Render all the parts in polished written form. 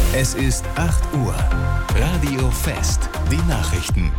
Es ist 8 Uhr. Radio Fest. Die Nachrichten.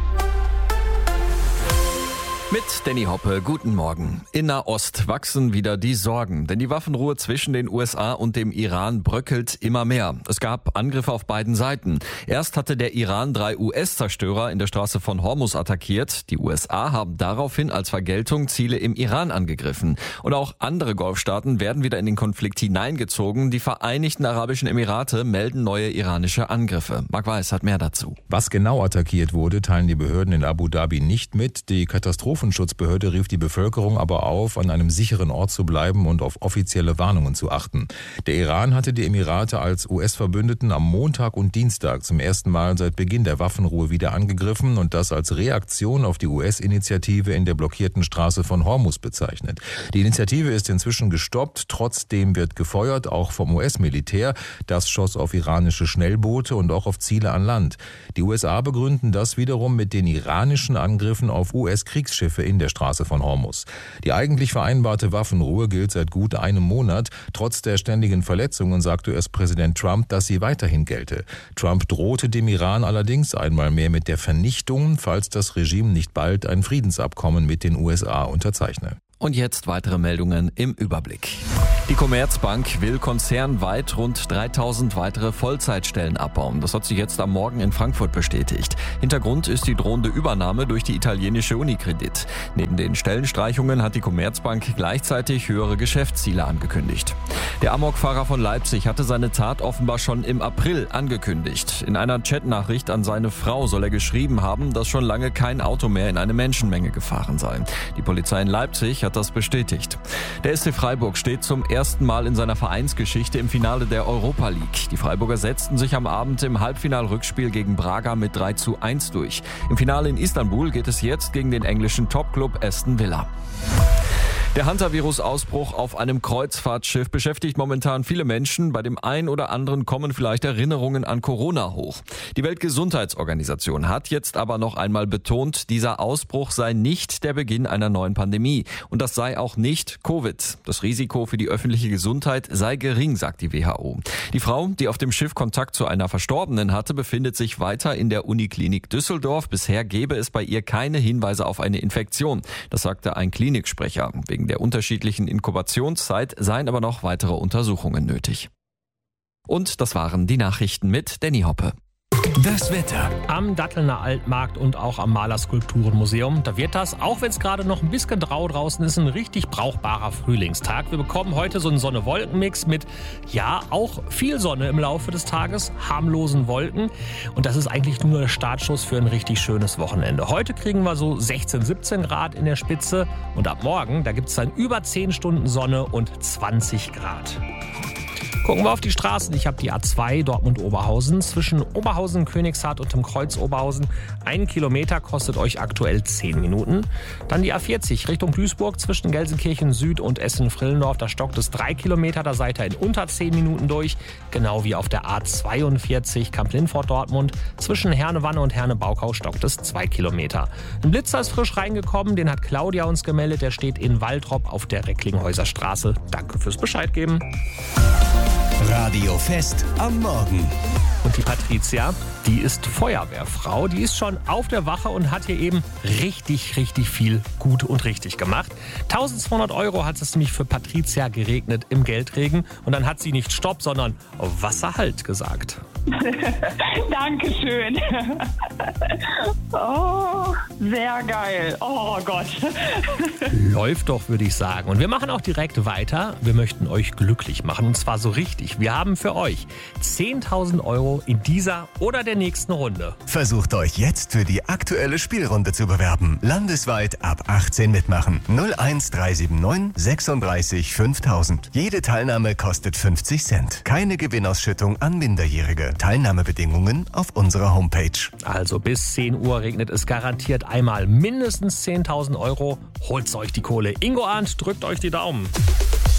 Mit Danny Hoppe, guten Morgen. In Nahost wachsen wieder die Sorgen, denn die Waffenruhe zwischen den USA und dem Iran bröckelt immer mehr. Es gab Angriffe auf beiden Seiten. Erst hatte der Iran 3 US-Zerstörer in der Straße von Hormuz attackiert. Die USA haben daraufhin als Vergeltung Ziele im Iran angegriffen. Und auch andere Golfstaaten werden wieder in den Konflikt hineingezogen. Die Vereinigten Arabischen Emirate melden neue iranische Angriffe. Marc Weiß hat mehr dazu. Was genau attackiert wurde, teilen die Behörden in Abu Dhabi nicht mit. Die Katastrophenschutzbehörde rief die Bevölkerung aber auf, an einem sicheren Ort zu bleiben und auf offizielle Warnungen zu achten. Der Iran hatte die Emirate als US-Verbündeten am Montag und Dienstag zum ersten Mal seit Beginn der Waffenruhe wieder angegriffen und das als Reaktion auf die US-Initiative in der blockierten Straße von Hormuz bezeichnet. Die Initiative ist inzwischen gestoppt, trotzdem wird gefeuert, auch vom US-Militär. Das schoss auf iranische Schnellboote und auch auf Ziele an Land. Die USA begründen das wiederum mit den iranischen Angriffen auf US-Kriegsschiffe in der Straße von Hormuz. Die eigentlich vereinbarte Waffenruhe gilt seit gut einem Monat. Trotz der ständigen Verletzungen sagte US-Präsident Trump, dass sie weiterhin gelte. Trump drohte dem Iran allerdings einmal mehr mit der Vernichtung, falls das Regime nicht bald ein Friedensabkommen mit den USA unterzeichne. Und jetzt weitere Meldungen im Überblick. Die Commerzbank will konzernweit rund 3000 weitere Vollzeitstellen abbauen. Das hat sie jetzt am Morgen in Frankfurt bestätigt. Hintergrund ist die drohende Übernahme durch die italienische Unicredit. Neben den Stellenstreichungen hat die Commerzbank gleichzeitig höhere Geschäftsziele angekündigt. Der Amokfahrer von Leipzig hatte seine Tat offenbar schon im April angekündigt. In einer Chatnachricht an seine Frau soll er geschrieben haben, dass schon lange kein Auto mehr in eine Menschenmenge gefahren sei. Die Polizei in Leipzig hat das bestätigt. Der SC Freiburg steht zum ersten Mal in seiner Vereinsgeschichte im Finale der Europa League. Die Freiburger setzten sich am Abend im Halbfinalrückspiel gegen Braga mit 3:1 durch. Im Finale in Istanbul geht es jetzt gegen den englischen Topclub Aston Villa. Der Hantavirus-Ausbruch auf einem Kreuzfahrtschiff beschäftigt momentan viele Menschen. Bei dem einen oder anderen kommen vielleicht Erinnerungen an Corona hoch. Die Weltgesundheitsorganisation hat jetzt aber noch einmal betont, dieser Ausbruch sei nicht der Beginn einer neuen Pandemie. Und das sei auch nicht Covid. Das Risiko für die öffentliche Gesundheit sei gering, sagt die WHO. Die Frau, die auf dem Schiff Kontakt zu einer Verstorbenen hatte, befindet sich weiter in der Uniklinik Düsseldorf. Bisher gebe es bei ihr keine Hinweise auf eine Infektion. Das sagte ein Kliniksprecher. Wegen der unterschiedlichen Inkubationszeit seien aber noch weitere Untersuchungen nötig. Und das waren die Nachrichten mit Danny Hoppe. Das Wetter. Am Dattelner Altmarkt und auch am Malerskulpturenmuseum. Da wird das, auch wenn es gerade noch ein bisschen grau draußen ist, ein richtig brauchbarer Frühlingstag. Wir bekommen heute so einen Sonne-Wolken-Mix mit, ja, auch viel Sonne im Laufe des Tages, harmlosen Wolken. Und das ist eigentlich nur der Startschuss für ein richtig schönes Wochenende. Heute kriegen wir so 16, 17 Grad in der Spitze. Und ab morgen, da gibt es dann über 10 Stunden Sonne und 20 Grad. Gucken wir auf die Straßen. Ich habe die A2 Dortmund-Oberhausen zwischen Oberhausen, Königshardt und dem Kreuz Oberhausen. 1 Kilometer kostet euch aktuell 10 Minuten. Dann die A40 Richtung Duisburg zwischen Gelsenkirchen Süd und Essen-Frillendorf. Da stockt es 3 Kilometer, da seid ihr in unter 10 Minuten durch. Genau wie auf der A42 Kamp-Lindfort-Dortmund. Zwischen Herne-Wanne und Herne-Baukau stockt es 2 Kilometer. Ein Blitzer ist frisch reingekommen, den hat Claudia uns gemeldet. Der steht in Waltrop auf der Recklinghäuser Straße. Danke fürs Bescheid geben. Radio Fest am Morgen. Und die Patricia, die ist Feuerwehrfrau. Die ist schon auf der Wache und hat hier eben richtig viel gut und richtig gemacht. 1.200 € hat es nämlich für Patricia geregnet im Geldregen. Und dann hat sie nicht Stopp, sondern Wasserhalt gesagt. Dankeschön. Oh, sehr geil. Oh Gott. Läuft doch, würde ich sagen. Und wir machen auch direkt weiter. Wir möchten euch glücklich machen. Und zwar so richtig. Wir haben für euch 10.000 € in dieser oder der nächsten Runde. Versucht euch jetzt für die aktuelle Spielrunde zu bewerben. Landesweit ab 18 mitmachen. 01379 36 5000. Jede Teilnahme kostet 50 Cent. Keine Gewinnausschüttung an Minderjährige. Teilnahmebedingungen auf unserer Homepage. Also bis 10 Uhr regnet es garantiert einmal mindestens 10.000 €. Holt's euch die Kohle. Ingo Arndt drückt euch die Daumen.